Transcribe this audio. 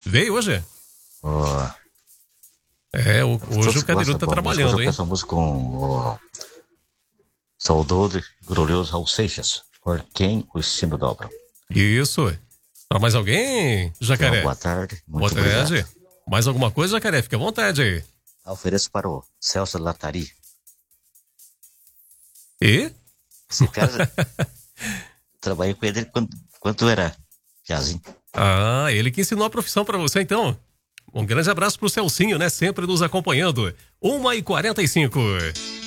Veio hoje? Ó, Hoje o Cadeirudo tá trabalhando, música, hein? essa música com o saudoso e glorioso Raul Seixas. Por quem o sino dobra. Isso. Pra mais alguém, Jacaré? Então, boa tarde, Boa muito obrigado. tarde. Mais alguma coisa, Jacaré? Fique à vontade aí. Ofereço para o Celso Latari. E? Esse cara, trabalhei com ele quando era piazinho. Ele que ensinou a profissão pra você, então. Um grande abraço pro Celcinho, né? Sempre nos acompanhando. 1h45.